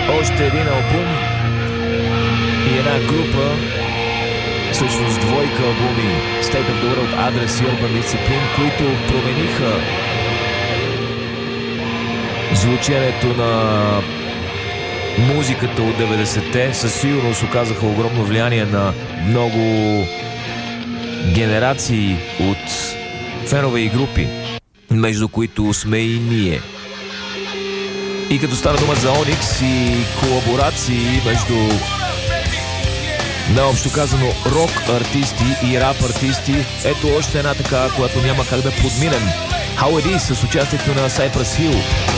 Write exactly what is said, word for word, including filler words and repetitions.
още един албум и една група, всъщност двойка албуми, State of the World, Address и Urban Discipline, които промениха звученето на музиката от деветдесетте. Със сигурност оказаха огромно влияние на много генерации от фенове и групи, между които сме и ние. И като стана дума за Onyx и колаборации между, наобщо казано, рок артисти и рап артисти, ето още една така, която няма как да подминем. How It Is с участието на Cypress Hill.